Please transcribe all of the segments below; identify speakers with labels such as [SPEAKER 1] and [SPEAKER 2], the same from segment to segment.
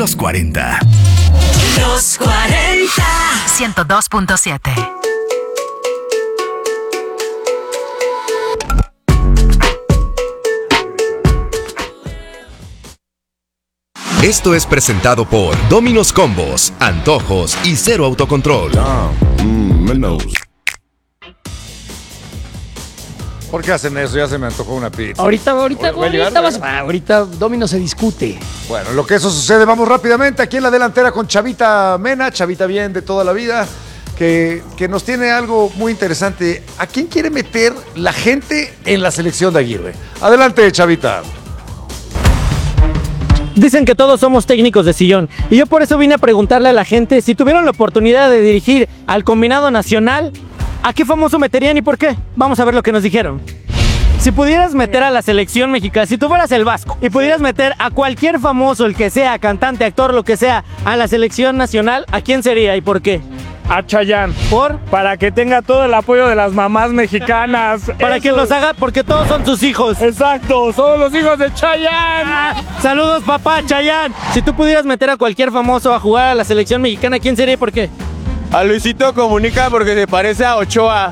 [SPEAKER 1] Los 40.
[SPEAKER 2] Los 40.
[SPEAKER 3] 102.7.
[SPEAKER 1] Esto es presentado por Domino's Combos, Antojos y Cero Autocontrol.
[SPEAKER 4] ¿Por qué hacen eso? Ya se me antojó una pizza.
[SPEAKER 5] Ahorita Domino se discute.
[SPEAKER 4] Bueno, lo que eso sucede, vamos rápidamente aquí en la delantera con Chavita Mena, Chavita bien de toda la vida, que nos tiene algo muy interesante. ¿A quién quiere meter la gente en la selección de Aguirre? Adelante, Chavita.
[SPEAKER 5] Dicen que todos somos técnicos de sillón y yo por eso vine a preguntarle a la gente si tuvieron la oportunidad de dirigir al combinado nacional, ¿a qué famoso meterían y por qué? Vamos a ver lo que nos dijeron. Si pudieras meter a la selección mexicana, si tú fueras el Vasco y pudieras meter a cualquier famoso, el que sea, cantante, actor, lo que sea, a la selección nacional, ¿a quién sería y por qué?
[SPEAKER 6] A Chayanne.
[SPEAKER 5] ¿Por?
[SPEAKER 6] Para que tenga todo el apoyo de las mamás mexicanas.
[SPEAKER 5] Para que los haga, porque todos son sus hijos.
[SPEAKER 6] Exacto, somos los hijos de Chayanne.
[SPEAKER 5] Saludos, papá, Chayanne. Si tú pudieras meter a cualquier famoso a jugar a la selección mexicana, ¿quién sería y por qué?
[SPEAKER 7] A Luisito Comunica porque se parece a Ochoa.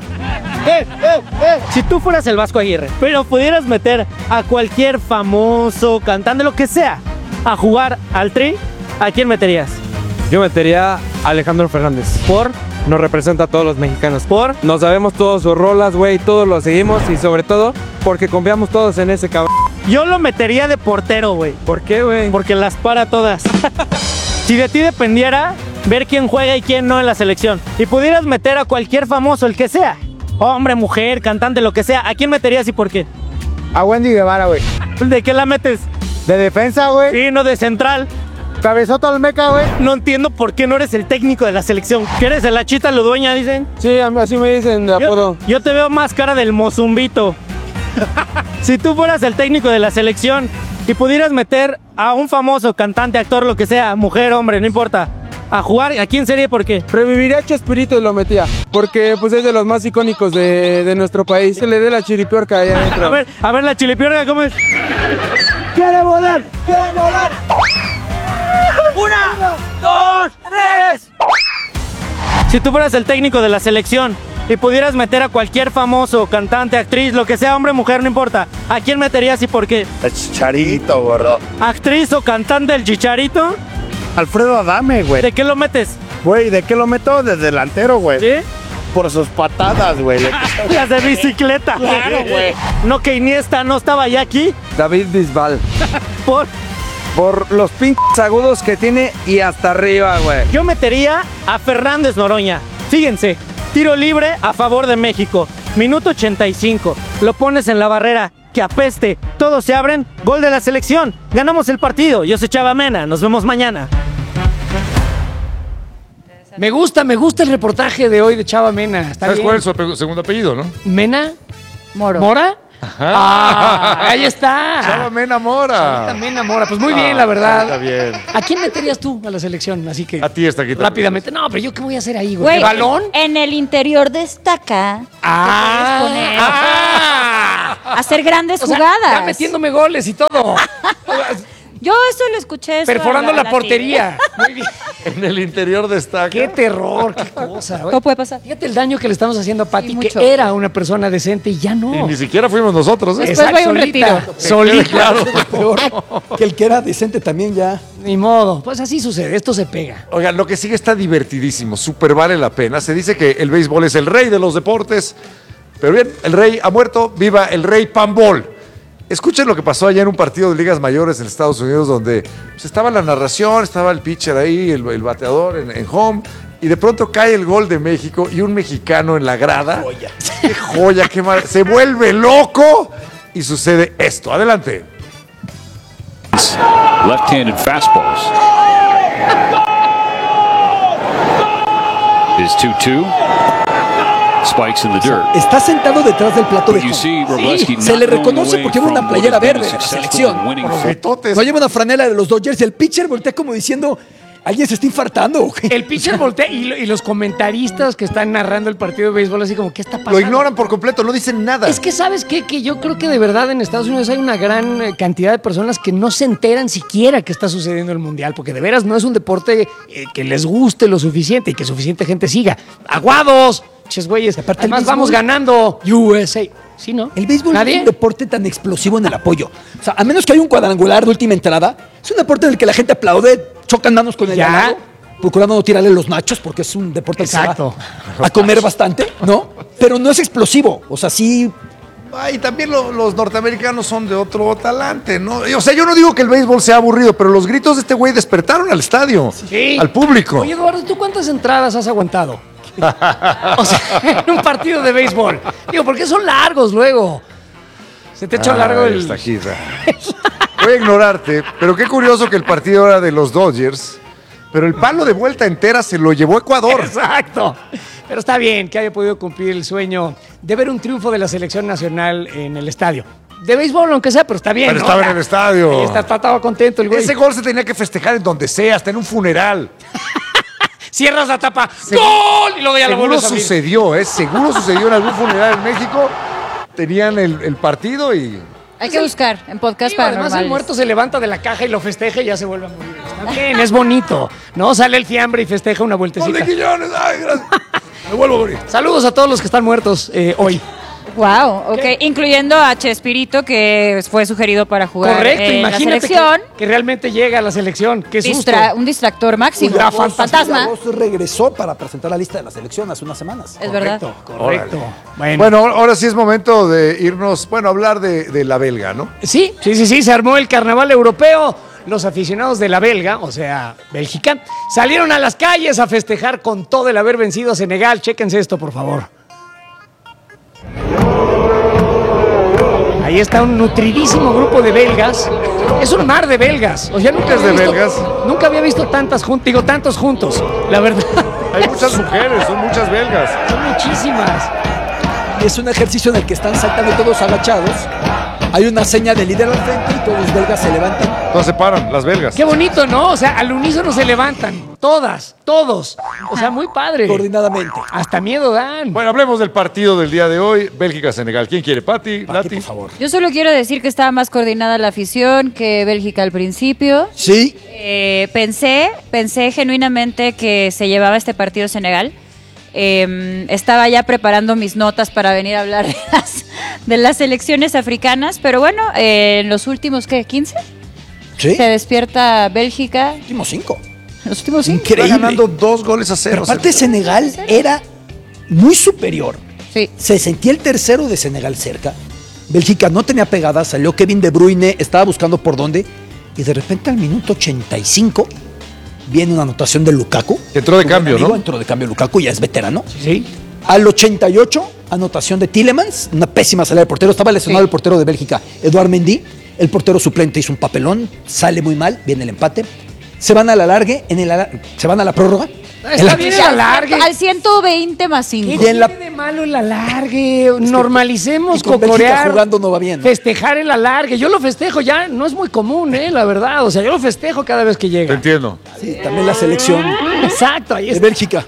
[SPEAKER 5] Si tú fueras el Vasco Aguirre, pero pudieras meter a cualquier famoso, cantante, lo que sea, a jugar al Tri, ¿a quién meterías?
[SPEAKER 7] Yo metería a Alejandro Fernández.
[SPEAKER 5] ¿Por?
[SPEAKER 7] Nos representa a todos los mexicanos.
[SPEAKER 5] ¿Por?
[SPEAKER 7] Nos sabemos todos sus rolas, güey, todos lo seguimos y sobre todo porque confiamos todos en ese cabrón.
[SPEAKER 5] Yo lo metería de portero, güey.
[SPEAKER 7] ¿Por qué, güey?
[SPEAKER 5] Porque las para todas. Si de ti dependiera ver quién juega y quién no en la selección, y pudieras meter a cualquier famoso, el que sea, hombre, mujer, cantante, lo que sea, ¿a quién meterías y por qué?
[SPEAKER 7] A Wendy Guevara, güey.
[SPEAKER 5] ¿De qué la metes?
[SPEAKER 7] De defensa, güey.
[SPEAKER 5] Sí, no de central.
[SPEAKER 7] Cabezota Olmeca, güey.
[SPEAKER 5] No entiendo por qué no eres el técnico de la selección. ¿Que eres el Achita Ludueña, dicen?
[SPEAKER 7] Sí, así me dicen de apodo.
[SPEAKER 5] Yo te veo más cara del Mozumbito. Si tú fueras el técnico de la selección y pudieras meter a un famoso cantante, actor, lo que sea, mujer, hombre, no importa, a jugar, ¿a quién sería y por qué?
[SPEAKER 7] Reviviría a Chespirito y lo metía. Porque pues es de los más icónicos de nuestro país. Se le dé la chiripiorca ahí adentro.
[SPEAKER 5] A ver la chilipiorca, ¿cómo es?
[SPEAKER 7] ¡Quiere volar! ¡Quiere volar!
[SPEAKER 5] 1, 2, 3. Si tú fueras el técnico de la selección y pudieras meter a cualquier famoso, cantante, actriz, lo que sea, hombre, mujer, no importa, ¿a quién meterías y por qué?
[SPEAKER 8] El Chicharito, gordo.
[SPEAKER 5] ¿Actriz o cantante el Chicharito?
[SPEAKER 8] Alfredo Adame, güey.
[SPEAKER 5] ¿De qué lo metes?
[SPEAKER 8] Güey, ¿de qué lo meto? De delantero, güey.
[SPEAKER 5] ¿Sí?
[SPEAKER 8] Por sus patadas, güey.
[SPEAKER 5] Las de bicicleta.
[SPEAKER 8] Claro, güey.
[SPEAKER 5] No, que Iniesta no estaba ya aquí.
[SPEAKER 7] David Bisbal.
[SPEAKER 5] Por
[SPEAKER 7] los pinches agudos que tiene y hasta arriba, güey.
[SPEAKER 5] Yo metería a Fernández Noroña. Fíjense, tiro libre a favor de México. Minuto 85. Lo pones en la barrera. Que apeste. Todos se abren. Gol de la selección. Ganamos el partido. Yo soy Chava Mena. Nos vemos mañana.
[SPEAKER 9] Me gusta el reportaje de hoy de Chava Mena.
[SPEAKER 4] ¿Sabes cuál es su segundo apellido, no?
[SPEAKER 9] ¿Mena?
[SPEAKER 2] Moro.
[SPEAKER 9] ¿Mora? Ahí está.
[SPEAKER 4] Chava Mena Mora.
[SPEAKER 9] Chava Mena Mora. Pues muy bien, la verdad.
[SPEAKER 4] Está bien.
[SPEAKER 9] ¿A quién meterías tú a la selección? Así que
[SPEAKER 4] A ti está aquí.
[SPEAKER 9] rápidamente. No, pero yo qué voy a hacer ahí, güey.
[SPEAKER 2] Güey,
[SPEAKER 9] ¿El balón?
[SPEAKER 2] en el interior destaca. Hacer grandes
[SPEAKER 9] O sea,
[SPEAKER 2] jugadas.
[SPEAKER 9] ya metiéndome goles y todo.
[SPEAKER 2] Yo eso lo escuché.
[SPEAKER 9] Perforando la portería. Muy bien.
[SPEAKER 4] En el interior destaca.
[SPEAKER 9] Qué terror, qué cosa.
[SPEAKER 2] ¿Cómo puede pasar?
[SPEAKER 9] Fíjate el daño que le estamos haciendo a Pati,
[SPEAKER 2] Sí,
[SPEAKER 9] que
[SPEAKER 2] mucho.
[SPEAKER 9] era una persona decente y ya no.
[SPEAKER 4] Y ni siquiera fuimos nosotros, ¿eh?
[SPEAKER 2] Después voy a un
[SPEAKER 9] Solita,
[SPEAKER 2] retiro.
[SPEAKER 9] Solita.
[SPEAKER 4] Claro.
[SPEAKER 9] Peor.
[SPEAKER 10] Que el que era decente también ya.
[SPEAKER 9] Ni modo. Pues así sucede, esto se pega.
[SPEAKER 4] Oigan, lo que sigue está divertidísimo, súper vale la pena. Se dice que el béisbol es el rey de los deportes, pero bien, el rey ha muerto, viva el rey Pambol. Escuchen lo que pasó allá en un partido de ligas mayores en Estados Unidos donde pues, estaba la narración, estaba el pitcher ahí, el bateador en home, y de pronto cae el gol de México y un mexicano en la grada. ¡Qué joya, qué mal! Se vuelve loco y sucede esto. Adelante.
[SPEAKER 11] Left-handed fastballs. Is 2-2. Spikes in the dirt.
[SPEAKER 10] Está sentado detrás del plato de home.
[SPEAKER 11] Sí,
[SPEAKER 10] se le reconoce porque lleva una playera verde de la selección. No lleva una franela de los Dodgers. El pitcher voltea como diciendo, ¿Alguien se está infartando?
[SPEAKER 9] El pitcher voltea y los comentaristas que están narrando el partido de béisbol así como, ¿qué está pasando?
[SPEAKER 4] Lo ignoran por completo, no dicen nada.
[SPEAKER 9] Es que, ¿sabes qué? Que yo creo que de verdad en Estados Unidos hay una gran cantidad de personas que no se enteran siquiera que está sucediendo el Mundial, porque de veras no es un deporte que les guste lo suficiente y que suficiente gente siga. ¡Aguados! Ches güeyes, además vamos ganando USA. ¿Sí, no?
[SPEAKER 10] El béisbol
[SPEAKER 9] ¿Nadie?
[SPEAKER 10] es un deporte tan explosivo en el apoyo. O sea, a menos que haya un cuadrangular de última entrada, es un deporte en el que la gente aplaude, chocan manos con el
[SPEAKER 9] Ya.
[SPEAKER 10] ganado, procurando no tirarle los nachos, porque es un deporte que se
[SPEAKER 9] Exacto.
[SPEAKER 10] va a comer bastante, ¿no? Pero no es explosivo. O sea, sí.
[SPEAKER 4] Y también los norteamericanos son de otro talante, ¿no? O sea, yo no digo que el béisbol sea aburrido, pero los gritos de este güey despertaron al estadio,
[SPEAKER 9] Sí.
[SPEAKER 4] al público.
[SPEAKER 9] Oye, Eduardo, ¿tú cuántas entradas has aguantado? O sea, en un partido de béisbol. Digo, porque son largos luego. Se te echó largo el...
[SPEAKER 4] Esta gira. Voy a ignorarte, pero qué curioso que el partido era de los Dodgers, pero el palo de vuelta entera se lo llevó Ecuador.
[SPEAKER 9] Exacto. Pero está bien que haya podido cumplir el sueño de ver un triunfo de la selección nacional en el estadio. De béisbol, aunque sea, pero está bien.
[SPEAKER 4] Pero
[SPEAKER 9] ¿no?
[SPEAKER 4] estaba en el estadio.
[SPEAKER 9] Ahí estaba contento el güey.
[SPEAKER 4] Ese gol se tenía que festejar en donde sea, hasta en un funeral.
[SPEAKER 9] Cierras la tapa. ¡Gol! Y luego ya lo
[SPEAKER 4] Seguro
[SPEAKER 9] vuelves a abrir.
[SPEAKER 4] sucedió, seguro sucedió en algún funeral en México. Tenían el partido y...
[SPEAKER 2] Hay que buscar en podcast
[SPEAKER 9] Sí, además
[SPEAKER 2] paranormales.
[SPEAKER 9] el muerto se levanta de la caja y lo festeja y ya se vuelve a morir. Está bien, es bonito. No sale el fiambre y festeja una
[SPEAKER 4] ¡Gol
[SPEAKER 9] vueltecita.
[SPEAKER 4] de Quiñones! ¡Ay, gracias! Me vuelvo a morir.
[SPEAKER 9] Saludos a todos los que están muertos hoy.
[SPEAKER 2] Wow, ok. Incluyendo a Chespirito, que fue sugerido para jugar
[SPEAKER 9] Correcto,
[SPEAKER 2] en la
[SPEAKER 9] imagínate
[SPEAKER 2] selección.
[SPEAKER 9] que realmente llega a la selección. Qué susto.
[SPEAKER 2] Un distractor máximo.
[SPEAKER 9] Julio Ramos,
[SPEAKER 2] Fantasma.
[SPEAKER 10] Regresó para presentar la lista de la selección hace unas semanas.
[SPEAKER 2] Es verdad.
[SPEAKER 9] Correcto.
[SPEAKER 4] Bueno, ahora sí es momento de irnos, hablar de la belga, ¿no?
[SPEAKER 9] Sí, se armó el carnaval europeo. Los aficionados de la belga, o sea, Bélgica, salieron a las calles a festejar con todo el haber vencido a Senegal. Chéquense esto, por favor. Ahí está un nutridísimo grupo de belgas. Es un mar de belgas. O sea, nunca
[SPEAKER 4] Es de
[SPEAKER 9] había visto-
[SPEAKER 4] belgas.
[SPEAKER 9] Nunca había visto tantos juntos, la verdad.
[SPEAKER 4] Hay muchas mujeres, son muchas belgas.
[SPEAKER 9] Son muchísimas.
[SPEAKER 10] Y es un ejercicio en el que están saltando todos agachados. Hay una seña de líder al frente y todos los belgas se levantan.
[SPEAKER 4] Todas se paran, las belgas.
[SPEAKER 9] Qué bonito, ¿no? O sea, al unísono se levantan. Todas, todos. O sea, muy padre.
[SPEAKER 10] Coordinadamente.
[SPEAKER 9] Hasta miedo dan.
[SPEAKER 4] Bueno, hablemos del partido del día de hoy, Bélgica-Senegal. ¿Quién quiere? Pati, Nati.
[SPEAKER 10] Por favor.
[SPEAKER 2] Yo solo quiero decir que estaba más coordinada la afición que Bélgica al principio.
[SPEAKER 10] Sí.
[SPEAKER 2] Pensé genuinamente que se llevaba este partido Senegal. Estaba ya preparando mis notas para venir a hablar de las selecciones africanas, pero bueno, en los últimos, ¿qué? ¿15?
[SPEAKER 10] Sí.
[SPEAKER 2] Se despierta Bélgica.
[SPEAKER 10] Últimos 5.
[SPEAKER 2] Los últimos 5.
[SPEAKER 10] Increíble.
[SPEAKER 4] Va ganando 2-0.
[SPEAKER 10] Pero aparte Senegal era muy superior.
[SPEAKER 2] Sí.
[SPEAKER 10] Se sentía el tercero de Senegal cerca. Bélgica no tenía pegada, salió Kevin De Bruyne, estaba buscando por dónde. Y de repente al minuto 85 viene una anotación de Lukaku.
[SPEAKER 4] Entró de cambio, ¿no?
[SPEAKER 10] Entró de cambio Lukaku, ya es veterano.
[SPEAKER 9] Sí.
[SPEAKER 10] Al 88, anotación de Tielemans, una pésima salida del portero. Estaba lesionado el portero de Bélgica, Eduard Mendy. El portero suplente hizo un papelón, sale muy mal, viene el empate. Se van a la largue, se van a la prórroga.
[SPEAKER 9] Está bien el alargue.
[SPEAKER 2] Al 120 más 5.
[SPEAKER 9] ¿Qué
[SPEAKER 10] Y en
[SPEAKER 9] tiene
[SPEAKER 10] la-
[SPEAKER 9] de malo el alargue? Normalicemos
[SPEAKER 10] Y con Bélgica
[SPEAKER 9] cocorear.
[SPEAKER 10] jugando no va bien, ¿no?
[SPEAKER 9] Festejar el alargue. Yo lo festejo ya, no es muy común, la verdad. O sea, yo lo festejo cada vez que
[SPEAKER 4] Te
[SPEAKER 9] llega.
[SPEAKER 4] entiendo.
[SPEAKER 10] Sí, también la selección
[SPEAKER 9] Exacto, ahí
[SPEAKER 10] de
[SPEAKER 9] está.
[SPEAKER 10] Bélgica.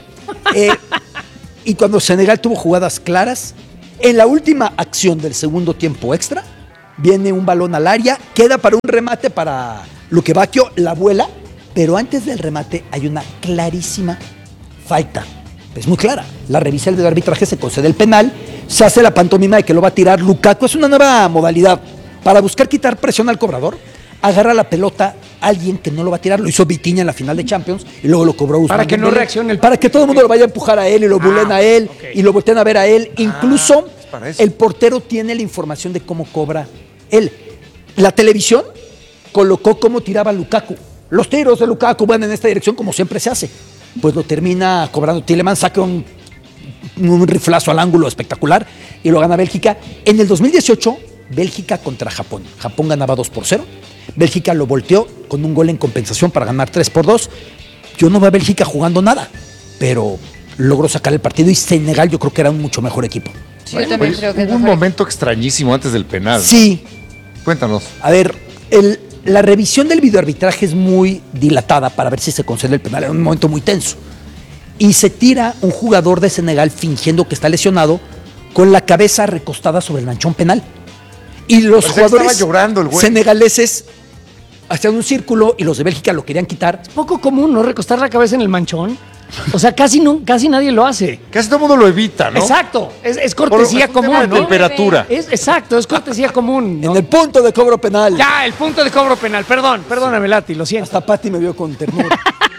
[SPEAKER 10] Y cuando Senegal tuvo jugadas claras, en la última acción del segundo tiempo extra, viene un balón al área, queda para un remate para Luque Bacchio, la vuela, pero antes del remate hay una clarísima falta. Es muy clara. La revisa el de arbitraje, se concede el penal, se hace la pantomima de que lo va a tirar Lukaku. Es una nueva modalidad para buscar quitar presión al cobrador. Agarra la pelota alguien que no lo va a tirar, lo hizo Vitinha en la final de Champions y luego lo cobró Ousmane
[SPEAKER 9] Para que no
[SPEAKER 10] Dembélé.
[SPEAKER 9] reaccione el-
[SPEAKER 10] Para que todo el mundo lo vaya a empujar a él y lo bulen a él
[SPEAKER 9] ok.
[SPEAKER 10] y lo volteen a ver a él. Incluso
[SPEAKER 4] para eso.
[SPEAKER 10] el portero tiene la información de cómo cobra él. La televisión colocó cómo tiraba Lukaku. Los tiros de Lukaku van en esta dirección como siempre se hace. Pues lo termina cobrando Tielemans, saca un riflazo al ángulo espectacular y lo gana Bélgica. En el 2018, Bélgica contra Japón. Japón ganaba 2-0. Bélgica lo volteó con un gol en compensación para ganar 3-2. Yo no veo a Bélgica jugando nada, pero logró sacar el partido y Senegal yo creo que era un mucho mejor equipo.
[SPEAKER 2] Sí, yo también creo que es
[SPEAKER 4] Hubo un
[SPEAKER 2] mejor.
[SPEAKER 4] momento extrañísimo antes del penal.
[SPEAKER 10] Sí,
[SPEAKER 4] Cuéntanos.
[SPEAKER 10] a ver, la revisión del videoarbitraje es muy dilatada para ver si se concede el penal. Era un momento muy tenso. Y se tira un jugador de Senegal fingiendo que está lesionado con la cabeza recostada sobre el manchón penal. Y los jugadores
[SPEAKER 4] estaba llorando el güey.
[SPEAKER 10] senegaleses hacían un círculo y los de Bélgica lo querían quitar.
[SPEAKER 9] Es poco común, ¿no? Recostar la cabeza en el manchón. O sea, casi nadie lo hace.
[SPEAKER 4] Casi todo el mundo lo evita, ¿no?
[SPEAKER 9] Exacto. Es cortesía
[SPEAKER 4] Por un tema
[SPEAKER 9] común,
[SPEAKER 4] de
[SPEAKER 9] ¿no?
[SPEAKER 4] temperatura.
[SPEAKER 9] Exacto, es cortesía común, ¿no?
[SPEAKER 10] En el punto de cobro penal.
[SPEAKER 9] Ya, el punto de cobro penal. Perdóname, Lati, lo siento.
[SPEAKER 10] Hasta Pati me vio con ternura.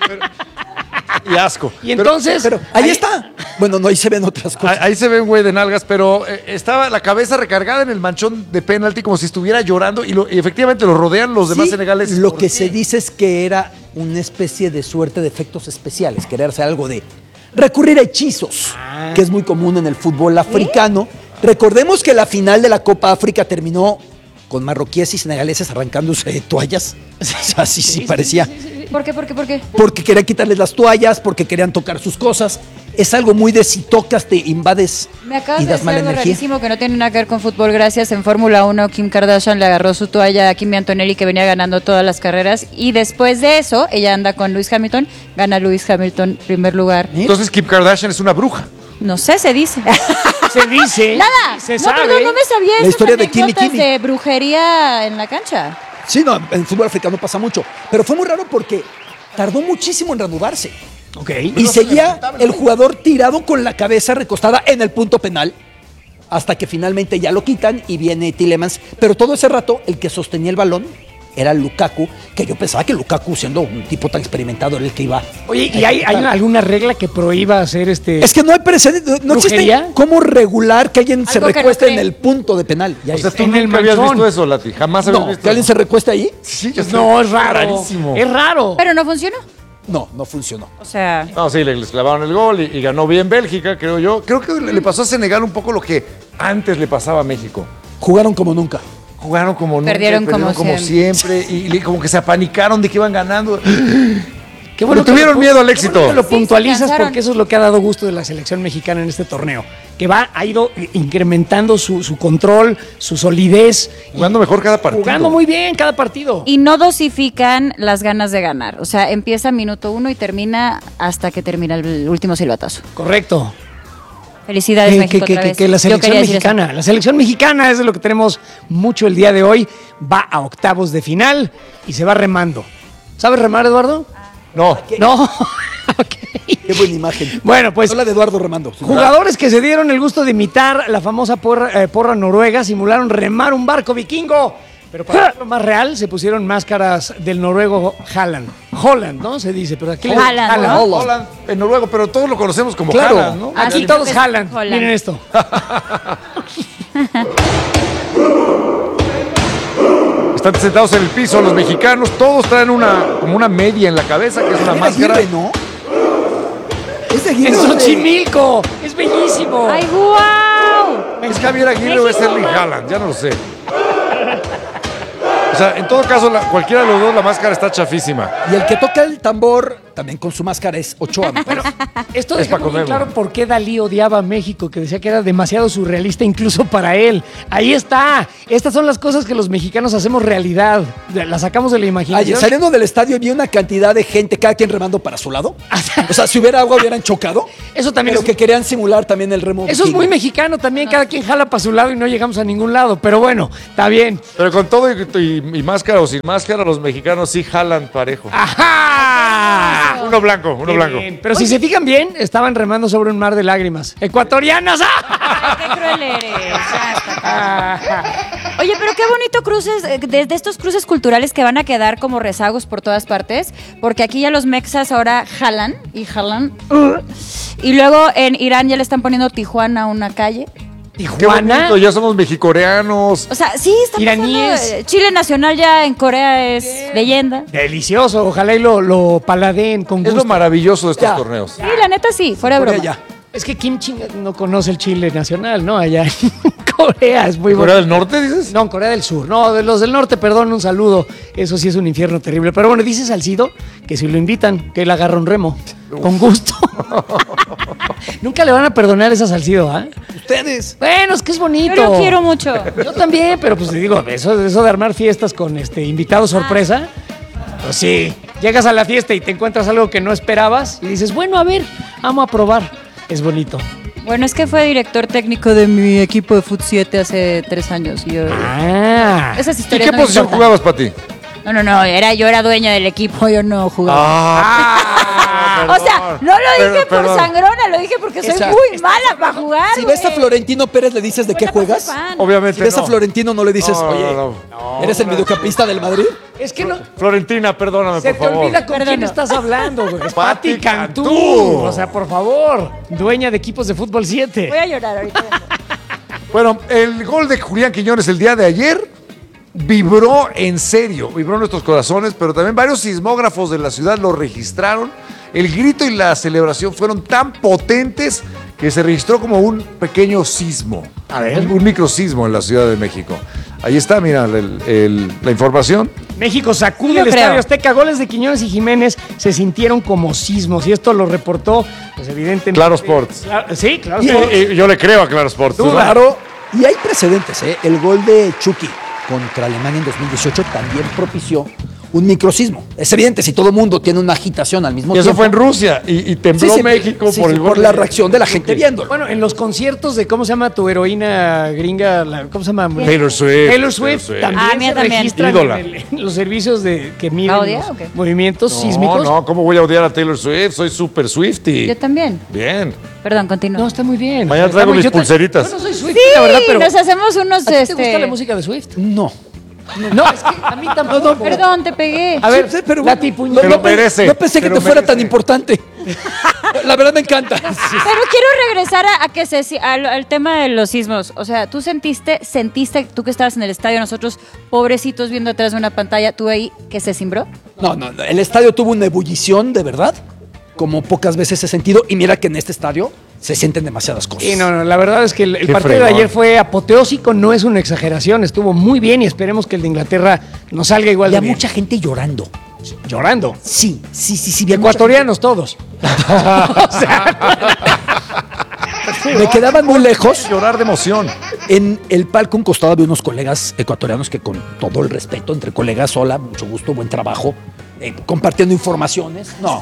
[SPEAKER 4] Y asco.
[SPEAKER 9] Y entonces...
[SPEAKER 10] Pero ahí está. Bueno, no, ahí se ven otras cosas.
[SPEAKER 4] Ahí se ve un güey de nalgas, pero estaba la cabeza recargada en el manchón de penalti como si estuviera llorando y efectivamente lo rodean los demás
[SPEAKER 10] Sí,
[SPEAKER 4] senegaleses.
[SPEAKER 10] Lo que se dice es que era una especie de suerte de efectos especiales, querer hacer algo de recurrir a hechizos, que es muy común en el fútbol africano. Recordemos que la final de la Copa África terminó con marroquíes y senegaleses arrancándose toallas. Así sí parecía.
[SPEAKER 2] ¿Por qué?
[SPEAKER 10] Porque querían quitarles las toallas, porque querían tocar sus cosas. Es algo muy de si tocas te invades
[SPEAKER 2] Me acabas
[SPEAKER 10] y
[SPEAKER 2] de
[SPEAKER 10] das
[SPEAKER 2] decir
[SPEAKER 10] mala
[SPEAKER 2] algo
[SPEAKER 10] energía.
[SPEAKER 2] rarísimo que no tiene nada que ver con fútbol. Gracias. En Fórmula 1, Kim Kardashian le agarró su toalla a Kimi Antonelli, que venía ganando todas las carreras. Y después de eso, ella anda con Lewis Hamilton. Gana Lewis Hamilton, primer lugar.
[SPEAKER 4] Entonces Kim Kardashian es una bruja.
[SPEAKER 2] No sé, se dice.
[SPEAKER 9] Se dice.
[SPEAKER 2] Nada.
[SPEAKER 9] Se
[SPEAKER 2] No,
[SPEAKER 9] sabe.
[SPEAKER 2] perdón, no me sabía
[SPEAKER 10] La
[SPEAKER 2] esas
[SPEAKER 10] historia de Kimi
[SPEAKER 2] anécdotas
[SPEAKER 10] Kimi.
[SPEAKER 2] de brujería en la cancha.
[SPEAKER 10] Sí, no, en el fútbol africano pasa mucho. Pero fue muy raro porque tardó muchísimo en reanudarse.
[SPEAKER 9] Ok.
[SPEAKER 10] Y seguía el jugador tirado con la cabeza recostada en el punto penal hasta que finalmente ya lo quitan y viene Tielemans. Pero todo ese rato el que sostenía el balón era Lukaku, que yo pensaba que Lukaku, siendo un tipo tan experimentado, era el que iba.
[SPEAKER 9] Oye, ¿y hay alguna regla que prohíba hacer
[SPEAKER 10] Es que no hay precedente, no existe
[SPEAKER 9] ¿Brujería?
[SPEAKER 10] cómo regular que alguien se
[SPEAKER 2] Algo que no
[SPEAKER 10] recueste en
[SPEAKER 2] cree.
[SPEAKER 10] el punto de penal. Ya
[SPEAKER 4] O sea,
[SPEAKER 10] es.
[SPEAKER 4] tú
[SPEAKER 9] En el
[SPEAKER 4] nunca habías
[SPEAKER 9] manchón.
[SPEAKER 4] visto eso, Lati. Jamás habías
[SPEAKER 10] No,
[SPEAKER 4] visto
[SPEAKER 10] que alguien
[SPEAKER 4] eso.
[SPEAKER 10] se recueste ahí.
[SPEAKER 4] Sí, yo sé.
[SPEAKER 9] No, es raro.
[SPEAKER 4] Rarísimo.
[SPEAKER 9] Es raro.
[SPEAKER 2] Pero no funcionó.
[SPEAKER 10] No, no funcionó.
[SPEAKER 2] O sea,
[SPEAKER 4] No, sí, les clavaron el gol y ganó bien Bélgica, creo yo. Creo que le pasó a Senegal un poco lo que antes le pasaba a México.
[SPEAKER 10] Jugaron como nunca.
[SPEAKER 4] Jugaron como nunca,
[SPEAKER 2] Perdieron como
[SPEAKER 4] siempre y como que se apanicaron de que iban ganando.
[SPEAKER 9] Qué
[SPEAKER 4] Pero
[SPEAKER 9] que
[SPEAKER 4] tuvieron
[SPEAKER 9] lo-
[SPEAKER 4] miedo al
[SPEAKER 9] qué
[SPEAKER 4] éxito.
[SPEAKER 9] bueno que lo
[SPEAKER 2] Sí,
[SPEAKER 9] puntualizas
[SPEAKER 2] se cansaron.
[SPEAKER 9] porque eso es lo que ha dado gusto de la selección mexicana en este torneo. Que ha ido incrementando su control, su solidez.
[SPEAKER 4] Jugando mejor cada partido.
[SPEAKER 9] Jugando muy bien cada partido.
[SPEAKER 2] y no dosifican las ganas de ganar. O sea, empieza minuto 1 y termina hasta que termina el último silbatazo.
[SPEAKER 9] Correcto.
[SPEAKER 2] Felicidades, México, otra vez.
[SPEAKER 9] Que la
[SPEAKER 2] Yo
[SPEAKER 9] selección
[SPEAKER 2] quería decir
[SPEAKER 9] mexicana, la selección mexicana es de lo que tenemos mucho el día de hoy. Va a octavos de final y se va remando. ¿Sabes remar, Eduardo?
[SPEAKER 4] No.
[SPEAKER 9] No. Ok.
[SPEAKER 10] Qué buena imagen.
[SPEAKER 9] Bueno, pues
[SPEAKER 10] Habla de Eduardo remando.
[SPEAKER 9] jugadores que se dieron el gusto de imitar la famosa porra noruega simularon remar un barco vikingo. Pero para hacerlo más real, se pusieron máscaras del noruego Haaland. Holland, ¿no? Se dice, pero aquí
[SPEAKER 2] Haaland, ¿no?
[SPEAKER 4] Holland en noruego, pero todos lo conocemos como
[SPEAKER 10] Claro.
[SPEAKER 4] Haaland, ¿no?
[SPEAKER 9] Aquí
[SPEAKER 2] Aquí
[SPEAKER 9] todos
[SPEAKER 2] es
[SPEAKER 9] Haaland.
[SPEAKER 2] Holland.
[SPEAKER 9] Miren esto.
[SPEAKER 4] Están sentados en el piso los mexicanos, todos traen como una media en la cabeza, que es una
[SPEAKER 10] Es de
[SPEAKER 4] máscara.
[SPEAKER 10] Aguirre, ¿no? Es de Aguirre.
[SPEAKER 9] ¡Es
[SPEAKER 10] ¿no?
[SPEAKER 9] Xochimilco! ¡Es bellísimo!
[SPEAKER 2] ¡Ay, guau!
[SPEAKER 4] ¿Es Javier Aguirre o es Erling Haaland? Ya no lo sé. O sea, en todo caso, cualquiera de los dos, la máscara está chafísima.
[SPEAKER 10] Y el que toca el tambor, también con su máscara, es Ochoa. me parece.
[SPEAKER 9] Esto
[SPEAKER 4] Es
[SPEAKER 9] deja
[SPEAKER 4] pa'
[SPEAKER 9] muy
[SPEAKER 4] comerlo.
[SPEAKER 9] claro por qué Dalí odiaba a México, que decía que era demasiado surrealista incluso para él. Ahí está. Estas son las cosas que los mexicanos hacemos realidad. Las sacamos de la
[SPEAKER 10] Ayer,
[SPEAKER 9] imaginación.
[SPEAKER 10] saliendo del estadio, vi una cantidad de gente, cada quien remando para su lado. O sea, si hubiera agua, hubieran chocado.
[SPEAKER 9] Eso también
[SPEAKER 10] Pero
[SPEAKER 9] es,
[SPEAKER 10] que querían simular también el remo.
[SPEAKER 9] eso es
[SPEAKER 10] vikingo.
[SPEAKER 9] muy mexicano también. Cada quien jala para su lado y no llegamos a ningún lado. Pero bueno, está bien.
[SPEAKER 4] Pero con todo y máscara o sin máscara, los mexicanos sí jalan parejo.
[SPEAKER 9] ¡Ajá!
[SPEAKER 4] Uno blanco, uno
[SPEAKER 9] Qué
[SPEAKER 4] blanco.
[SPEAKER 9] bien. Pero si se fijan bien, estaban remando sobre un mar de lágrimas. ¡Ecuatorianas! ¡Ah!
[SPEAKER 2] ¡Qué cruel eres! Oye, pero qué bonito cruces, de estos cruces culturales que van a quedar como rezagos por todas partes, porque aquí ya los mexas ahora jalan y jalan. Y luego en Irán ya le están poniendo Tijuana a una calle.
[SPEAKER 4] Qué
[SPEAKER 9] Tijuana.
[SPEAKER 4] bonito, ya somos mexicoreanos.
[SPEAKER 2] O sea, sí, está
[SPEAKER 9] Iraníes.
[SPEAKER 2] pasando. Chile Nacional ya en Corea es leyenda.
[SPEAKER 9] Delicioso. Ojalá y lo paladeen con
[SPEAKER 4] Es
[SPEAKER 9] gusto.
[SPEAKER 4] lo maravilloso de estos
[SPEAKER 10] Ya.
[SPEAKER 4] torneos.
[SPEAKER 2] Sí, la neta sí, fuera de
[SPEAKER 10] Corea
[SPEAKER 2] broma.
[SPEAKER 10] ya.
[SPEAKER 9] Es que Kim Ching no conoce el Chile nacional, ¿no? Allá en Corea es muy
[SPEAKER 4] ¿Corea
[SPEAKER 9] bueno.
[SPEAKER 4] del Norte, dices?
[SPEAKER 9] No, en Corea del Sur. No, de los del norte, perdón, un saludo. Eso sí es un infierno terrible. Pero bueno, dice Salcido que si lo invitan, que él agarra un remo. Con gusto. Nunca le van a perdonar esa Salcido, ¿ah?
[SPEAKER 10] Ustedes.
[SPEAKER 9] Bueno, es que es bonito.
[SPEAKER 2] Yo lo quiero mucho.
[SPEAKER 9] Yo también, pero pues te digo, eso de armar fiestas con invitado sorpresa, pues sí. Llegas a la fiesta y te encuentras algo que no esperabas y dices, bueno, a ver, vamos a probar. Es bonito.
[SPEAKER 2] Bueno, es que fue director técnico de mi equipo de Fut 7 hace 3 años. Y yo, esas
[SPEAKER 4] ¿Y
[SPEAKER 2] historias
[SPEAKER 4] qué
[SPEAKER 2] no me
[SPEAKER 4] posición
[SPEAKER 2] importan.
[SPEAKER 4] jugabas, Pati?
[SPEAKER 2] No, yo era dueña del equipo, yo no jugaba. O sea, no lo dije por
[SPEAKER 4] perdón.
[SPEAKER 2] sangrona, lo dije porque soy
[SPEAKER 10] Esa-
[SPEAKER 2] muy mala para jugar.
[SPEAKER 10] Si ves a
[SPEAKER 2] güey.
[SPEAKER 10] Florentino Pérez, ¿le dices de qué
[SPEAKER 2] Buena
[SPEAKER 10] juegas?
[SPEAKER 2] para ser fan.
[SPEAKER 4] Obviamente
[SPEAKER 10] Si ves a
[SPEAKER 4] no.
[SPEAKER 10] Florentino, no le dices,
[SPEAKER 4] No,
[SPEAKER 10] oye,
[SPEAKER 4] no.
[SPEAKER 10] ¿eres el mediocampista del Madrid?
[SPEAKER 9] Es que no.
[SPEAKER 4] Florentina, perdóname,
[SPEAKER 9] Se
[SPEAKER 4] por
[SPEAKER 9] te
[SPEAKER 4] favor.
[SPEAKER 9] olvida con quién
[SPEAKER 2] Perdona.
[SPEAKER 9] estás hablando, güey. Es
[SPEAKER 4] Pati
[SPEAKER 9] Pati Cantú.
[SPEAKER 4] Cantú.
[SPEAKER 9] O sea, por favor, dueña de equipos de fútbol 7.
[SPEAKER 2] Voy a llorar ahorita.
[SPEAKER 4] Bueno, el gol de Julián Quiñones el día de ayer vibró en serio, vibró en nuestros corazones, pero también varios sismógrafos de la ciudad lo registraron. El grito y la celebración fueron tan potentes que se registró como un pequeño sismo, un microsismo en la Ciudad de México. Ahí está, mira, la información.
[SPEAKER 9] México sacude
[SPEAKER 2] Yo
[SPEAKER 9] el
[SPEAKER 2] creo.
[SPEAKER 9] Estadio Azteca. Goles de Quiñones y Jiménez se sintieron como sismos y esto lo reportó, pues evidentemente.
[SPEAKER 4] Claro Sports.
[SPEAKER 9] Sí, Claro
[SPEAKER 10] Y-
[SPEAKER 9] Sports.
[SPEAKER 4] Y yo le creo a Claro Sports. ¿tú no?
[SPEAKER 10] Claro. Y hay precedentes, ¿eh? El gol de Chucky contra Alemania en 2018 también propició un microsismo. Es evidente, si todo el mundo tiene una agitación al mismo
[SPEAKER 4] Y eso
[SPEAKER 10] tiempo.
[SPEAKER 4] fue en Rusia y tembló
[SPEAKER 10] Sí, sí,
[SPEAKER 4] México
[SPEAKER 10] sí,
[SPEAKER 4] por
[SPEAKER 10] sí,
[SPEAKER 4] el gol
[SPEAKER 10] por la
[SPEAKER 4] de-
[SPEAKER 10] reacción de la gente viéndolo.
[SPEAKER 9] Bueno, en los conciertos de, ¿cómo se llama tu heroína gringa? ¿Cómo se llama?
[SPEAKER 4] Taylor Swift.
[SPEAKER 9] Taylor Swift también
[SPEAKER 2] Ah, mía
[SPEAKER 9] se
[SPEAKER 2] también.
[SPEAKER 9] registran
[SPEAKER 4] Ídola.
[SPEAKER 9] en los servicios que
[SPEAKER 2] ¿La
[SPEAKER 9] miden
[SPEAKER 2] odia
[SPEAKER 9] los
[SPEAKER 2] o qué?
[SPEAKER 9] movimientos sísmicos.
[SPEAKER 4] No, ¿cómo voy a odiar a Taylor Swift? Soy súper Swiftie.
[SPEAKER 2] Yo también.
[SPEAKER 4] Bien.
[SPEAKER 2] Perdón, continúa.
[SPEAKER 9] No, está muy bien.
[SPEAKER 4] Mañana traigo mis pulseritas.
[SPEAKER 9] Yo no soy Swift,
[SPEAKER 2] Sí,
[SPEAKER 9] la verdad, pero
[SPEAKER 2] nos hacemos unos.
[SPEAKER 9] ¿a ti te gusta la música de Swift?
[SPEAKER 10] No.
[SPEAKER 9] No, es que a mí tampoco.
[SPEAKER 2] Perdón, te pegué.
[SPEAKER 9] A ver,
[SPEAKER 10] Sí, pero
[SPEAKER 9] la
[SPEAKER 10] no,
[SPEAKER 9] tipuñera.
[SPEAKER 4] lo merece.
[SPEAKER 10] No pensé que
[SPEAKER 4] Te
[SPEAKER 10] te
[SPEAKER 4] lo
[SPEAKER 10] fuera
[SPEAKER 4] merece.
[SPEAKER 10] tan importante. La verdad me encanta.
[SPEAKER 2] Pero quiero regresar a que al tema de los sismos. O sea, tú sentiste, tú que estabas en el estadio, nosotros pobrecitos viendo atrás de una pantalla, tú ahí que se cimbró.
[SPEAKER 10] No, el estadio tuvo una ebullición de verdad, como pocas veces he sentido, y mira que en este estadio se sienten demasiadas cosas.
[SPEAKER 9] Sí, no, la verdad es que el
[SPEAKER 4] Qué
[SPEAKER 9] partido de
[SPEAKER 4] fregón.
[SPEAKER 9] ayer fue apoteósico, no es una exageración, estuvo muy bien y esperemos que el de Inglaterra nos salga igual de
[SPEAKER 10] Había
[SPEAKER 9] bien.
[SPEAKER 10] mucha gente llorando.
[SPEAKER 9] Llorando.
[SPEAKER 10] Sí. vi mucha
[SPEAKER 9] Ecuatorianos todos. O sea,
[SPEAKER 10] gente. Me quedaban muy lejos.
[SPEAKER 4] Llorar de emoción.
[SPEAKER 10] En el palco un costado había unos colegas ecuatorianos que con todo el respeto entre colegas, hola, mucho gusto, buen trabajo, compartiendo informaciones. No.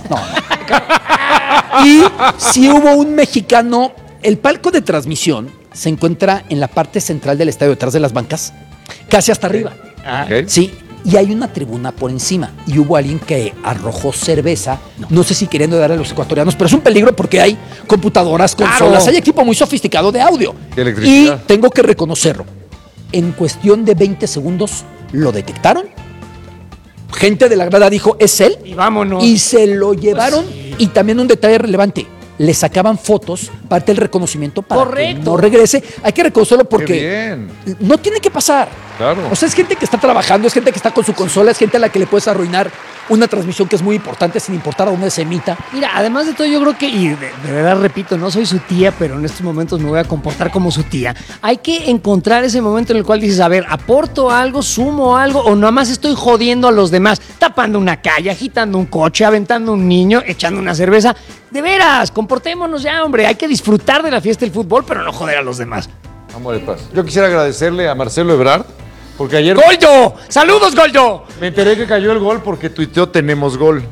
[SPEAKER 10] Y si hubo un mexicano, el palco de transmisión se encuentra en la parte central del estadio, detrás de las bancas, casi hasta arriba.
[SPEAKER 4] Ok.
[SPEAKER 10] Sí, y hay una tribuna por encima. Y hubo alguien que arrojó cerveza, no sé si queriendo dar a los ecuatorianos, pero es un peligro porque hay computadoras, consolas,
[SPEAKER 9] Claro.
[SPEAKER 10] hay equipo muy sofisticado de audio.
[SPEAKER 4] De electricidad.
[SPEAKER 10] Y tengo que reconocerlo. En cuestión de 20 segundos lo detectaron. Gente de la grada dijo, es él.
[SPEAKER 9] y vámonos.
[SPEAKER 10] Y se lo llevaron. Y también un detalle relevante. Le sacaban fotos, parte del reconocimiento para que
[SPEAKER 9] Correcto.
[SPEAKER 10] no regrese. Hay que reconocerlo
[SPEAKER 4] Qué
[SPEAKER 10] porque
[SPEAKER 4] bien.
[SPEAKER 10] no tiene que pasar.
[SPEAKER 4] Claro.
[SPEAKER 10] O sea, es gente que está trabajando, es gente que está con su consola, es gente a la que le puedes arruinar una transmisión que es muy importante sin importar a dónde se emita.
[SPEAKER 9] Mira, además de todo, yo creo que, y de verdad repito, no soy su tía, pero en estos momentos me voy a comportar como su tía. Hay que encontrar ese momento en el cual dices, a ver, aporto algo, sumo algo, o nada más estoy jodiendo a los demás, tapando una calle, agitando un coche, aventando un niño, echando una cerveza. De veras, comportémonos ya, hombre. Hay que disfrutar de la fiesta del fútbol, pero no joder a los demás.
[SPEAKER 4] Amor de paz. Yo quisiera agradecerle a Marcelo Ebrard, porque ayer
[SPEAKER 9] ¡Goldo! ¡Saludos, Goldo!
[SPEAKER 4] me enteré que cayó el gol porque tuiteó tenemos gol.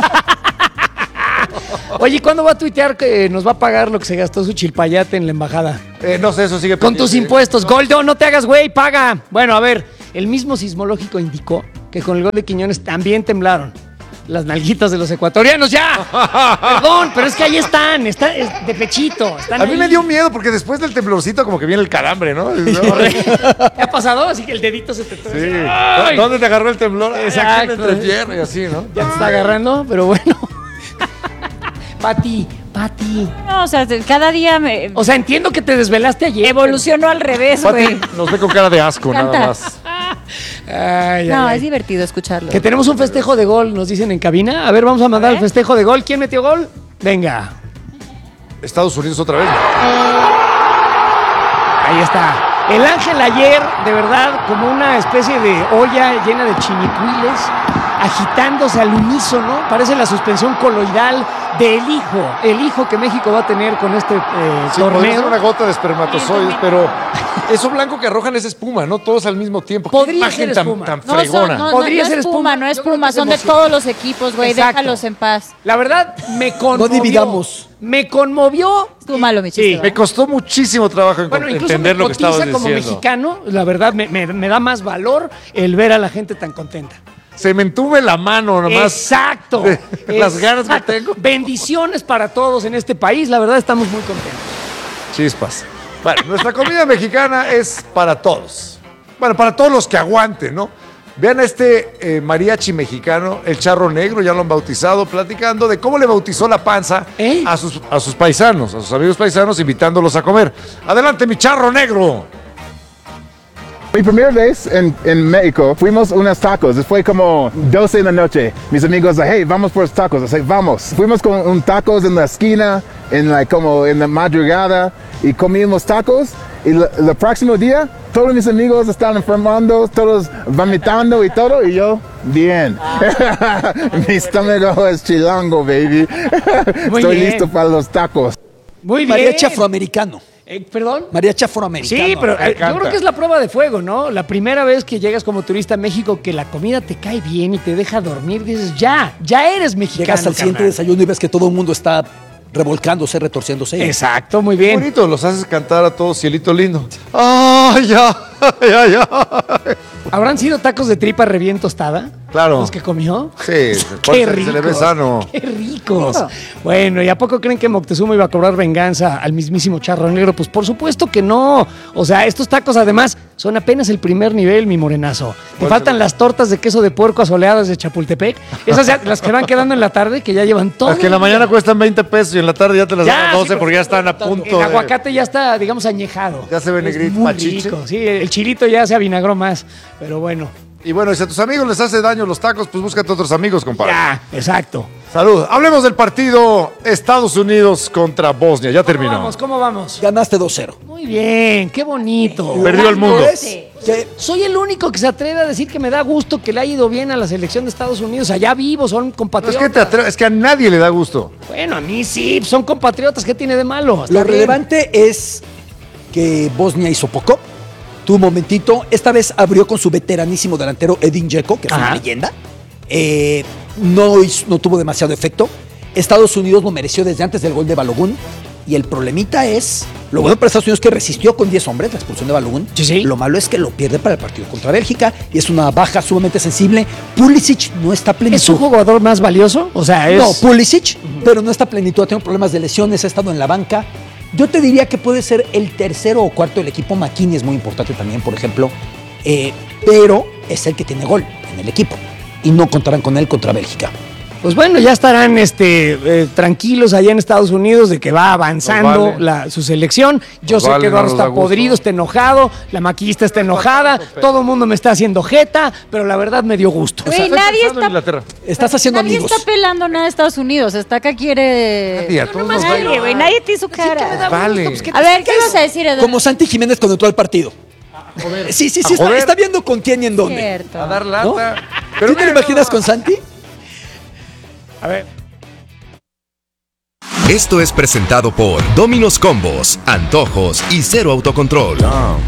[SPEAKER 9] Oye, ¿cuándo va a tuitear que nos va a pagar lo que se gastó su chilpayate en la embajada?
[SPEAKER 4] No sé, eso sigue
[SPEAKER 9] Con
[SPEAKER 4] pendiente.
[SPEAKER 9] tus impuestos. Goldo, no te hagas güey, paga. Bueno, a ver, el mismo sismológico indicó que con el gol de Quiñones también temblaron las nalguitas de los ecuatorianos. ¡Ya! Perdón, pero es que ahí están, es de pechito. Están
[SPEAKER 4] A mí
[SPEAKER 9] ahí.
[SPEAKER 4] me dio miedo porque después del temblorcito como que viene el calambre, ¿no?
[SPEAKER 9] ¿Te ha pasado? Así que el dedito se te...
[SPEAKER 4] Sí.
[SPEAKER 9] ¡Ay!
[SPEAKER 4] ¿Dónde te agarró el temblor? Ay, aquí
[SPEAKER 9] Exacto.
[SPEAKER 4] en la entrepierna y así, ¿no?
[SPEAKER 9] Ya te está agarrando, pero bueno. Pati.
[SPEAKER 2] No, o sea, cada día me
[SPEAKER 9] O sea, entiendo que te desvelaste ayer.
[SPEAKER 2] evolucionó al revés,
[SPEAKER 4] Pati
[SPEAKER 2] güey.
[SPEAKER 4] nos ve con cara de asco,
[SPEAKER 2] Canta.
[SPEAKER 4] nada más.
[SPEAKER 9] Ay,
[SPEAKER 2] No,
[SPEAKER 9] ay,
[SPEAKER 2] es divertido escucharlo.
[SPEAKER 9] que tenemos un festejo de gol, nos dicen en cabina. A ver, vamos a mandar el festejo de gol. ¿Quién metió gol? Venga.
[SPEAKER 4] Estados Unidos otra vez.
[SPEAKER 9] Ahí está. El Ángel ayer, de verdad, como una especie de olla llena de chinicuiles, agitándose al unísono. Parece la suspensión coloidal el hijo que México va a tener con este
[SPEAKER 4] Sí, podría ser
[SPEAKER 9] torneo.
[SPEAKER 4] una gota de espermatozoides, pero eso blanco que arrojan es espuma, ¿no? Todos al mismo tiempo. ¿Qué
[SPEAKER 9] Podría
[SPEAKER 4] imagen
[SPEAKER 9] ser espuma.
[SPEAKER 4] tan
[SPEAKER 2] No,
[SPEAKER 4] fregona?
[SPEAKER 9] Podría
[SPEAKER 2] no
[SPEAKER 9] ser
[SPEAKER 2] es
[SPEAKER 9] espuma.
[SPEAKER 2] no es
[SPEAKER 9] Yo creo
[SPEAKER 2] espuma,
[SPEAKER 9] que
[SPEAKER 2] son
[SPEAKER 9] es
[SPEAKER 2] de
[SPEAKER 9] emoción.
[SPEAKER 2] todos los equipos, güey,
[SPEAKER 9] Exacto.
[SPEAKER 2] déjalos en paz.
[SPEAKER 9] La verdad, me conmovió.
[SPEAKER 10] No dividamos.
[SPEAKER 9] Me conmovió.
[SPEAKER 2] Estuvo malo mi chiste.
[SPEAKER 9] Sí.
[SPEAKER 2] ¿verdad?
[SPEAKER 4] Me costó muchísimo trabajo
[SPEAKER 9] Bueno, incluso
[SPEAKER 4] entender
[SPEAKER 9] me
[SPEAKER 4] lo que estabas
[SPEAKER 9] cotiza como
[SPEAKER 4] diciendo.
[SPEAKER 9] mexicano. La verdad, me da más valor el ver a la gente tan contenta.
[SPEAKER 4] Se me entume la mano nomás.
[SPEAKER 9] Exacto.
[SPEAKER 4] de las ganas que
[SPEAKER 9] Exacto.
[SPEAKER 4] tengo.
[SPEAKER 9] Bendiciones para todos en este país. La verdad, estamos muy contentos.
[SPEAKER 4] Chispas. Bueno, nuestra comida mexicana es para todos. Bueno, para todos los que aguanten, ¿no? Vean a este mariachi mexicano, el Charro Negro, ya lo han bautizado, platicando de cómo le bautizó la panza a sus paisanos, a sus amigos paisanos, invitándolos a comer. Adelante, mi Charro Negro.
[SPEAKER 12] Mi primera vez en México fuimos unos tacos, fue como 12 de la noche. Mis amigos, hey, vamos por los tacos, o sea, vamos. Fuimos con un tacos en la esquina, como en la madrugada, y comimos tacos. Y el próximo día, todos mis amigos estaban enfermando, todos vomitando y todo, y yo, bien. Mi estómago es chilango, baby. Estoy
[SPEAKER 9] bien.
[SPEAKER 12] listo para los tacos.
[SPEAKER 9] Muy bien.
[SPEAKER 10] Mariachi afroamericano.
[SPEAKER 9] ¿Perdón?
[SPEAKER 10] Mariachi afroamericano.
[SPEAKER 9] Sí, pero
[SPEAKER 4] Me
[SPEAKER 9] yo
[SPEAKER 4] encanta.
[SPEAKER 9] creo que es la prueba de fuego, ¿no? La primera vez que llegas como turista a México, que la comida te cae bien y te deja dormir, dices, ya eres mexicano.
[SPEAKER 10] Llegas al siguiente
[SPEAKER 9] carnal.
[SPEAKER 10] desayuno y ves que todo el mundo está revolcándose, retorciéndose.
[SPEAKER 9] Exacto, muy
[SPEAKER 4] Qué
[SPEAKER 9] bien.
[SPEAKER 4] bonito, los haces cantar a todos, cielito lindo. ¡Ay, ya! ¡Ay, ya!
[SPEAKER 9] ¿Habrán sido tacos de tripa re bien tostada?
[SPEAKER 4] Claro.
[SPEAKER 9] ¿Los que comió?
[SPEAKER 4] Sí,
[SPEAKER 9] ¡Qué
[SPEAKER 4] se le ve
[SPEAKER 9] ricos!
[SPEAKER 4] sano.
[SPEAKER 9] ¡Qué ricos! Bueno, ¿y a poco creen que Moctezuma iba a cobrar venganza al mismísimo Charro Negro? Pues por supuesto que no. O sea, estos tacos además son apenas el primer nivel, mi morenazo. Te faltan las tortas de queso de puerco asoleadas de Chapultepec. Esas ya, las que van quedando en la tarde, que ya llevan todo.
[SPEAKER 4] Las que en la
[SPEAKER 9] el día.
[SPEAKER 4] mañana cuestan 20 pesos y en la tarde ya te las dan
[SPEAKER 9] Ya,
[SPEAKER 4] a
[SPEAKER 9] sí,
[SPEAKER 4] 12
[SPEAKER 9] pero
[SPEAKER 4] porque ya están a punto
[SPEAKER 9] El
[SPEAKER 4] de...
[SPEAKER 9] aguacate ya está, digamos, añejado.
[SPEAKER 4] Ya se ve
[SPEAKER 9] Es
[SPEAKER 4] negrito,
[SPEAKER 9] muy
[SPEAKER 4] pachiche.
[SPEAKER 9] rico, sí, el chilito ya se avinagró más, pero bueno.
[SPEAKER 4] Y bueno, y si a tus amigos les hace daño los tacos, pues búscate otros amigos, compadre.
[SPEAKER 9] Ya, exacto.
[SPEAKER 4] Salud. Hablemos del partido Estados Unidos contra Bosnia. Ya terminó.
[SPEAKER 9] ¿Cómo vamos?
[SPEAKER 10] Ganaste 2-0.
[SPEAKER 9] Muy bien, qué bonito.
[SPEAKER 4] Perdió el mundo.
[SPEAKER 9] Soy el único que se atreve a decir que me da gusto que le haya ido bien a la selección de Estados Unidos. Allá vivo, son
[SPEAKER 4] No, es
[SPEAKER 9] compatriotas.
[SPEAKER 4] es que a nadie le da gusto.
[SPEAKER 9] Bueno, a mí sí, son compatriotas. ¿Qué tiene de malo? Está
[SPEAKER 10] Lo
[SPEAKER 9] bien.
[SPEAKER 10] relevante es que Bosnia hizo poco. Tuvo un momentito. Esta vez abrió con su veteranísimo delantero Edin Dzeko, que es una
[SPEAKER 9] Ajá.
[SPEAKER 10] leyenda. No tuvo demasiado efecto. Estados Unidos lo mereció desde antes del gol de Balogun. Y el problemita es, lo bueno para Estados Unidos es que resistió con 10 hombres la expulsión de Balogun.
[SPEAKER 9] Sí.
[SPEAKER 10] Lo malo es que lo pierde para el partido contra Bélgica y es una baja sumamente sensible. Pulisic no está a plenitud.
[SPEAKER 9] ¿Es un jugador más valioso? O sea, es...
[SPEAKER 10] No, Pulisic, pero no está a plenitud. Ha tenido problemas de lesiones, ha estado en la banca. Yo te diría que puede ser el tercero o cuarto del equipo. McKinney es muy importante también, por ejemplo. Pero es el que tiene gol en el equipo. Y no contarán con él contra Bélgica.
[SPEAKER 9] Pues bueno, ya estarán tranquilos allá en Estados Unidos de que va avanzando
[SPEAKER 4] Pues vale.
[SPEAKER 9] su selección. Yo
[SPEAKER 4] Pues
[SPEAKER 9] sé
[SPEAKER 4] vale,
[SPEAKER 9] que Eduardo
[SPEAKER 4] no nos da
[SPEAKER 9] está podrido,
[SPEAKER 4] gusto.
[SPEAKER 9] está enojado, la maquillista está enojada, todo el mundo me está haciendo jeta, pero la verdad me dio gusto.
[SPEAKER 2] Güey,
[SPEAKER 4] Estoy
[SPEAKER 2] nadie
[SPEAKER 4] pensando en
[SPEAKER 2] está,
[SPEAKER 4] Inglaterra.
[SPEAKER 10] Estás haciendo
[SPEAKER 2] nadie
[SPEAKER 10] amigos.
[SPEAKER 2] está pelando nada de Estados Unidos. Hasta acá quiere...
[SPEAKER 4] Nadie, a todos nos da
[SPEAKER 2] Nadie,
[SPEAKER 4] igual.
[SPEAKER 2] güey, nadie te hizo cara.
[SPEAKER 4] Vale.
[SPEAKER 2] A ver, ¿qué ibas a decir, Eduardo?
[SPEAKER 10] Como Santi Jiménez cuando entró al partido. Sí,
[SPEAKER 4] A joder.
[SPEAKER 10] está viendo con quién y en dónde.
[SPEAKER 2] Cierto.
[SPEAKER 4] A dar lata.
[SPEAKER 10] ¿No?
[SPEAKER 4] Pero
[SPEAKER 10] ¿Tú te lo
[SPEAKER 4] mira,
[SPEAKER 10] imaginas con Santi?
[SPEAKER 9] A ver.
[SPEAKER 1] Esto es presentado por Domino's Combos, antojos y cero autocontrol.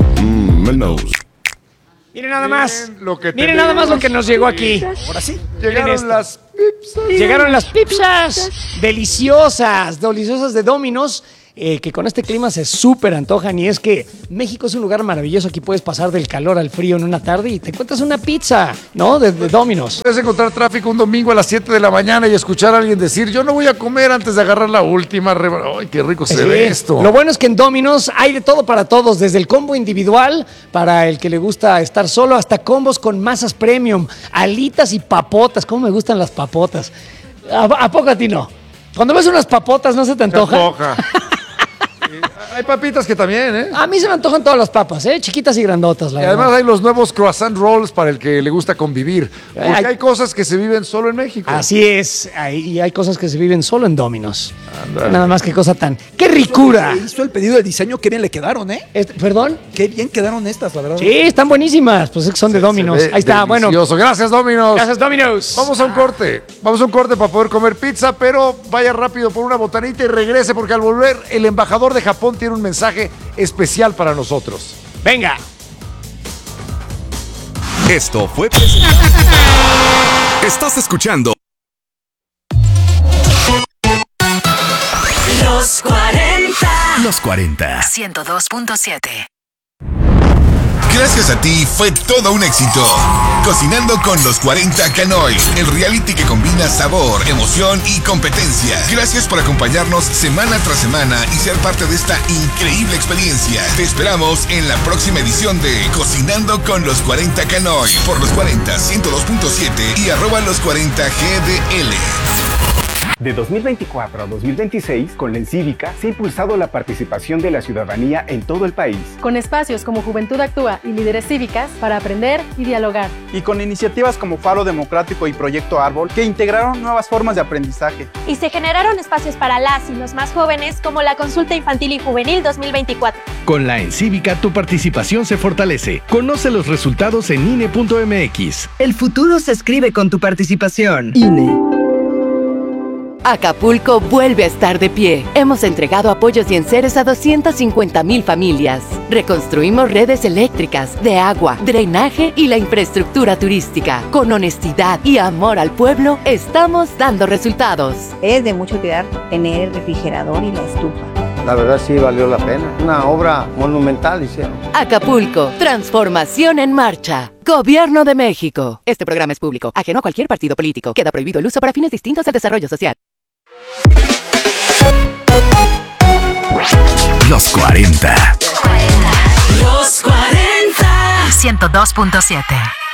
[SPEAKER 9] Miren nada más.
[SPEAKER 4] lo que
[SPEAKER 9] Miren nada más lo que nos llegó aquí.
[SPEAKER 10] Ahora sí.
[SPEAKER 9] Miren
[SPEAKER 4] Llegaron
[SPEAKER 9] esto.
[SPEAKER 4] las pizzas.
[SPEAKER 9] Llegaron las pizzas deliciosas de Domino's, que con este clima se súper antojan. Y es que México es un lugar maravilloso. Aquí puedes pasar del calor al frío en una tarde y te encuentras una pizza, ¿no? De Domino's.
[SPEAKER 4] Puedes encontrar tráfico un domingo a las 7 de la mañana y escuchar a alguien decir, yo no voy a comer antes de agarrar la última. ¡Ay, qué rico se
[SPEAKER 9] Sí.
[SPEAKER 4] ve esto!
[SPEAKER 9] Lo bueno es que en Domino's hay de todo para todos, desde el combo individual para el que le gusta estar solo, hasta combos con masas premium, alitas y papotas. ¿Cómo me gustan las papotas? ¿A poco a ti no? Cuando ves unas papotas, ¿no se te
[SPEAKER 4] Se
[SPEAKER 9] antoja?
[SPEAKER 4] antoja. Hay papitas que también, ¿eh?
[SPEAKER 9] A mí se me antojan todas las papas, chiquitas y grandotas, la
[SPEAKER 4] Y además
[SPEAKER 9] verdad.
[SPEAKER 4] hay los nuevos croissant rolls para el que le gusta convivir. Porque hay cosas que se viven solo en México.
[SPEAKER 9] Así es, y hay cosas que se viven solo en Domino's. Nada más que cosa tan... ¡Qué ricura!
[SPEAKER 10] Hizo el pedido de diseño, qué bien le quedaron, ¿eh?
[SPEAKER 9] ¿Perdón?
[SPEAKER 10] Qué bien quedaron estas, la verdad.
[SPEAKER 9] Sí, están buenísimas. Pues es que son de Domino's. Ahí está, bueno.
[SPEAKER 4] Gracias, Domino's.
[SPEAKER 9] Gracias, Domino's.
[SPEAKER 4] Vamos a un corte. Vamos a un corte para poder comer pizza, pero vaya rápido por una botanita y regrese porque al volver el embajador de Japón tiene un mensaje especial para nosotros.
[SPEAKER 9] Venga.
[SPEAKER 1] Esto fue presentado. Estás escuchando
[SPEAKER 3] Los 40.
[SPEAKER 1] Los 40.
[SPEAKER 3] 102.7.
[SPEAKER 13] Gracias a ti fue todo un éxito. Cocinando con los 40 Canoy, el reality que combina sabor, emoción y competencia. Gracias por acompañarnos semana tras semana y ser parte de esta increíble experiencia. Te esperamos en la próxima edición de Cocinando con los 40 Canoy por los 40 102.7 y @los 40 GDL.
[SPEAKER 14] De 2024 a 2026, con la Encívica se ha impulsado la participación de la ciudadanía en todo el país.
[SPEAKER 15] Con espacios como Juventud Actúa y Líderes Cívicas para aprender y dialogar.
[SPEAKER 16] Y con iniciativas como Faro Democrático y Proyecto Árbol que integraron nuevas formas de aprendizaje.
[SPEAKER 17] Y se generaron espacios para las y los más jóvenes como la Consulta Infantil y Juvenil 2024.
[SPEAKER 18] Con la Encívica tu participación se fortalece. Conoce los resultados en INE.mx.
[SPEAKER 19] El futuro se escribe con tu participación. INE.
[SPEAKER 20] Acapulco vuelve a estar de pie. Hemos entregado apoyos y enseres a 250,000 familias. Reconstruimos redes eléctricas, de agua, drenaje y la infraestructura turística. Con honestidad y amor al pueblo, estamos dando resultados.
[SPEAKER 21] Es de mucha utilidad tener el refrigerador y la estufa.
[SPEAKER 22] La verdad sí valió la pena. Una obra monumental hicieron.
[SPEAKER 20] Acapulco, transformación en marcha. Gobierno de México. Este programa es público, ajeno a cualquier partido político. Queda prohibido el uso para fines distintos al desarrollo social.
[SPEAKER 1] Los 40.
[SPEAKER 3] Los 40. 102.7.